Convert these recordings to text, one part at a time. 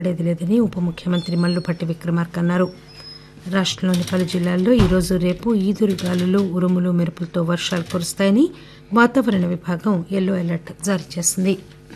పడేది లేదని ఉప ముఖ్యమంత్రి మల్లుపట్టి విక్రమార్క అన్నారు. రాష్టంలోని పలు జిల్లాల్లో ఈరోజు రేపు ఈదురు గాలులు ఉరుములు మెరుపులతో వర్షాలు కురుస్తాయని వాతావరణ విభాగం యెల్లో అలర్ట్ జారీ చేసింది.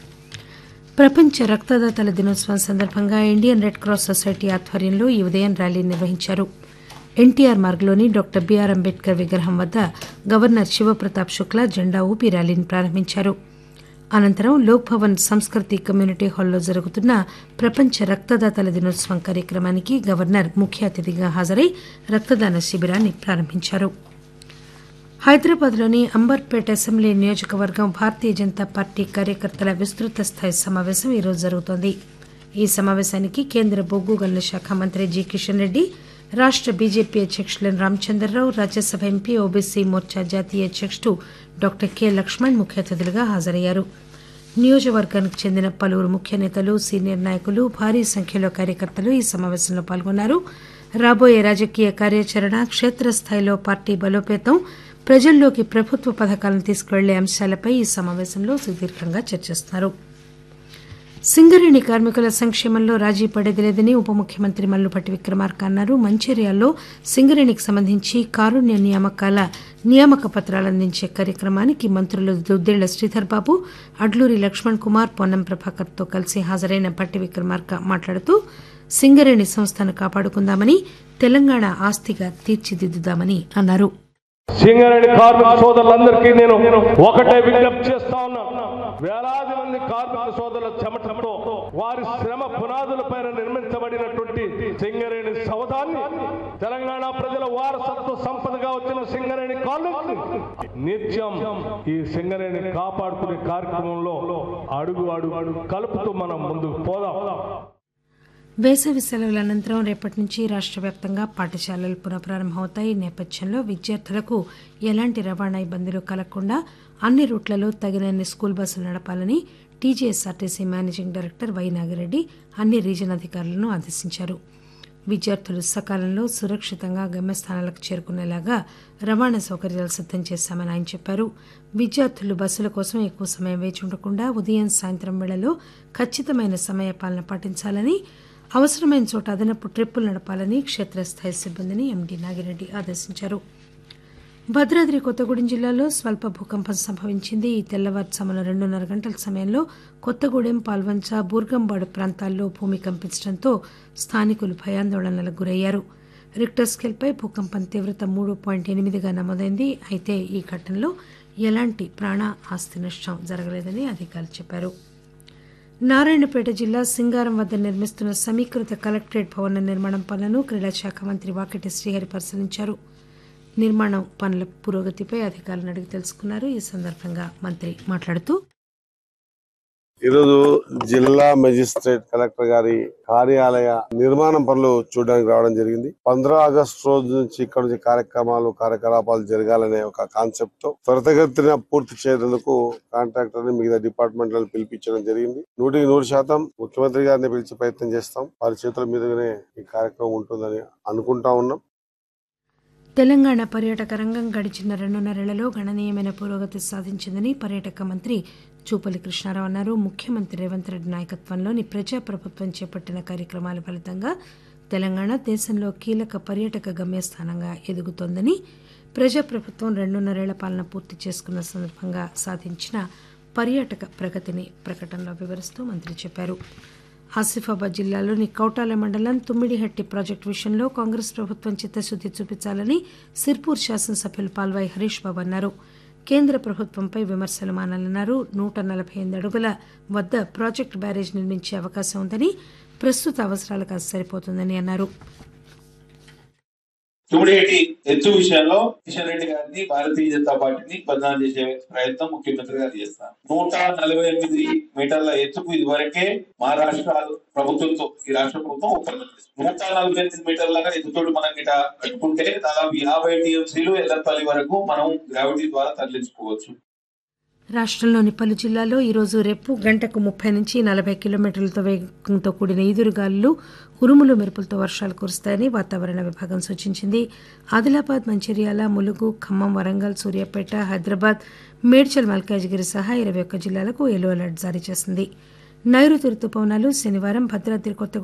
ప్రపంచ రక్తదాతల దినోత్సవం సందర్భంగా ఇండియన్ రెడ్ క్రాస్ సొసైటీ ఆధ్వర్యంలో ఈ ఉదయం ర్యాలీ నిర్వహించారు. ఎన్టీఆర్ మార్గ్లోని డాక్టర్ బీఆర్ అంబేద్కర్ విగ్రహం వద్ద గవర్నర్ శివప్రతాప్ శుక్లా జెండా ఊపి ర్యాలీని ప్రారంభించారు. అనంతరం లోక్ భవన్ సంస్కృతి కమ్యూనిటీ హాల్లో జరుగుతున్న ప్రపంచ రక్తదాతల దినోత్సవం కార్యక్రమానికి గవర్నర్ ముఖ్య అతిథిగా హాజరై రక్తదాన శిబిరాన్ని ప్రారంభించారు. హైదరాబాద్లోని అంబర్పేట అసెంబ్లీ నియోజకవర్గం భారతీయ జనతా పార్టీ కార్యకర్తల విస్తృత స్థాయి సమావేశం ఈరోజు జరుగుతోంది. ఈ సమావేశానికి కేంద్ర బొగ్గు గనుల శాఖ మంత్రి జి కిషన్ రెడ్డి, రాష్ట బీజేపీ అధ్యకులు ఎన్ రామచంద్రరావు, రాజ్యసభ ఎంపీ ఓబీసీ మోర్చా జాతీయ అధ్యకుడు డాక్టర్ కె లక్ష్మణ్ ముఖ్య అతిథులుగా హాజరయ్యారు. నియోజకవర్గానికి చెందిన పలువురు ముఖ్య నేతలు, సీనియర్ నాయకులు, భారీ సంఖ్యలో కార్యకర్తలు ఈ సమావేశంలో పాల్గొన్నారు. రాబోయే రాజకీయ కార్యాచరణ, క్షేత్రస్థాయిలో పార్టీ బలోపేతం, ప్రజల్లోకి ప్రభుత్వ పథకాలను తీసుకువెళ్లే అంశాలపై ఈ సమావేశంలో సుదీర్ఘంగా చర్చిస్తున్నారు. సింగరేణి కార్మికుల సంక్షేమంలో రాజీ పడేది లేదని ఉప ముఖ్యమంత్రి మల్లుపట్టి విక్రమార్క అన్నారు. మంచిర్యాలలో సింగరేణికి సంబంధించి కారుణ్య నియామక పత్రాలు అందించే కార్యక్రమానికి మంత్రులు దుద్దేళ్ల శ్రీధర్ బాబు, అడ్లూరి లక్ష్మణ్ కుమార్, పొన్నం ప్రభాకర్ తో కలిసి హాజరైన పట్టి విక్రమార్క మాట్లాడుతూ సింగరేణి సంస్థను కాపాడుకుందామని, తెలంగాణ ఆస్తిగా తీర్చిదిద్దుదామని అన్నారు. సింగరేణి కార్మిక సోదరులందరికీ నేను ఒకటే విజ్ఞప్తి చేస్తా ఉన్నాను. వేలాది మంది కార్మిక సోదరుల చెమటతో వారి శ్రమ పునాదులపైన నిర్మించబడినటువంటి సింగరేణి సౌధాన్ని, తెలంగాణ ప్రజల వారసత్వ సంపదగా వచ్చిన సింగరేణి కాలనీ నిత్యం ఈ సింగరేణి కాపాడుకునే కార్యక్రమంలో అడుగు కలుపుతూ మనం ముందుకు పోదాం. వేసవి సెలవుల అనంతరం రేపటి నుంచి రాష్ట్ర వ్యాప్తంగా పాఠశాలలు పునఃప్రారంభమవుతాయి. ఈ నేపథ్యంలో విద్యార్థులకు ఎలాంటి రవాణా ఇబ్బందులు కలగకుండా అన్ని రూట్లలో తగినన్ని స్కూల్ బస్సులు నడపాలని TGSRTC managing director why Nagireddy అన్ని రీజన్ అధికారులను ఆదేశించారు. విద్యార్థులు సకాలంలో సురక్షితంగా గమ్యస్థానాలకు చేరుకునేలాగా రవాణా సౌకర్యాలు సిద్దం చేశామని ఆయన చెప్పారు. విద్యార్థులు బస్సుల కోసం ఎక్కువ సమయం వేచి ఉండకుండా ఉదయం, సాయంత్రం వేళల్లో ఖచ్చితమైన సమయపాలన పాటించాలని, అవసరమైన చోట అదనపు ట్రిప్పులు నడపాలని క్షేత్రస్థాయి సిబ్బందిని ఎండీ నాగిరెడ్డి ఆదేశించారు. భద్రాద్రి కొత్తగూడెం జిల్లాలో స్వల్ప భూకంపం సంభవించింది. ఈ తెల్లవారుజామున 2:30 గంటల సమయంలో కొత్తగూడెం, పాల్వంచ, బూర్గంపాడు ప్రాంతాల్లో భూమి కంపించడంతో స్థానికులు భయాందోళనలకు గురయ్యారు. రిక్టర్ స్కేల్పై భూకంపం తీవ్రత 3.8గా నమోదైంది. అయితే ఈ ఘటనలో ఎలాంటి ప్రాణ, ఆస్తి నష్టం జరగలేదని అధికారులు చెప్పారు. నారాయణపేట జిల్లా సింగారం వద్ద నిర్మిస్తున్న సమీకృత కలెక్టరేట్ భవన నిర్మాణం పనులను క్రీడా శాఖ మంత్రి వాకిటి శ్రీహరి పరిశీలించారు. నిర్మాణం పనుల పురోగతిపై అధికారులను అడిగి తెలుసుకున్నారు. ఈ సందర్భంగా మంత్రి మాట్లాడుతూ, ఈరోజు జిల్లా మెజిస్ట్రేట్ కలెక్టర్ గారి కార్యాలయ నిర్మాణం పనులు చూడడానికి రావడం జరిగింది. 15 ఆగస్టు రోజు నుంచి ఇక్కడ నుంచి కార్యకలాపాలు జరగాలనే ఒక కాన్సెప్ట్ తో త్వరితగతిన పూర్తి చేయడానికి కాంట్రాక్టర్ ని మిగతా డిపార్ట్మెంట్లను పిలిపించడం జరిగింది. 100% ముఖ్యమంత్రి గారిని పిలిచి ప్రయత్నం చేస్తాం. వారి చేతుల మీదుగానే ఈ కార్యక్రమం ఉంటుందని అనుకుంటా ఉన్నాం. తెలంగాణ పర్యాటక రంగం గడిచిన 2.5 ఏళ్లలో గణనీయమైన పురోగతి సాధించిందని పర్యాటక మంత్రి జూపల్లి కృష్ణారావు అన్నారు. ముఖ్యమంత్రి రేవంత్ రెడ్డి నాయకత్వంలోని ప్రజాప్రభుత్వం చేపట్టిన కార్యక్రమాల ఫలితంగా తెలంగాణ దేశంలో కీలక పర్యాటక గమ్యస్థానంగా ఎదుగుతోందని, ప్రజాప్రభుత్వం 2.5 ఏళ్ల పాలన పూర్తి చేసుకున్న సందర్భంగా సాధించిన పర్యాటక ప్రగతిని ప్రకటనలో వివరిస్తూ మంత్రి చెప్పారు. ఆసిఫాబాద్ జిల్లాలోని కౌటాల మండలం తుమ్మిడిహట్టి ప్రాజెక్టు విషయంలో కాంగ్రెస్ ప్రభుత్వం చిత్తశుద్ది చూపించాలని సిర్పూర్ శాసనసభ్యులు పాల్వాయి హరీష్ బాబు అన్నారు. కేంద్ర ప్రభుత్వంపై విమర్శలు మానాలన్నారు. 148 అడుగుల వద్ద ప్రాజెక్టు బ్యారేజ్ నిర్మించే అవకాశం ఉందని, ప్రస్తుత అవసరాలకు అది సరిపోతుందని అన్నారు. తుమ్మిడిహట్టి ఎత్తు విషయంలో కిషన్ రెడ్డి గారిని, భారతీయ జనతా పార్టీని బదనాం చేసే ప్రయత్నం ముఖ్యమంత్రి గారు చేస్తారు. 148 మీటర్ల ఎత్తుకు ఇదివరకే మహారాష్ట్ర ప్రభుత్వంతో ఈ రాష్ట్ర ప్రభుత్వం ఒప్పందం చేస్తుంది. 148 మీటర్ల ఎత్తుతోటి మనం గిట కట్టుకుంటే దాదాపు 50 టీఎంసీలు ఎల్లపల్లి వరకు మనం గ్రావిటీ ద్వారా తరలించుకోవచ్చు. రాష్టంలోని పలు జిల్లాల్లో ఈరోజు రేపు గంటకు 30 నుంచి 40 కిలోమీటర్లతో వేగంతో కూడిన ఈదురుగాలులు, ఉరుములు మెరుపులతో వర్షాలు కురుస్తాయని వాతావరణ విభాగం సూచించింది. ఆదిలాబాద్, మంచిర్యాల, ములుగు, ఖమ్మం, వరంగల్, సూర్యాపేట, హైదరాబాద్, మేడ్చల్, మల్కాజిగిరి సహా 21 జిల్లాలకు యెల్లో అలర్ట్ జారీ చేసింది. నైరుతి రుతుపవనాలు శనివారం భద్రాద్రి కొత్తగూడెం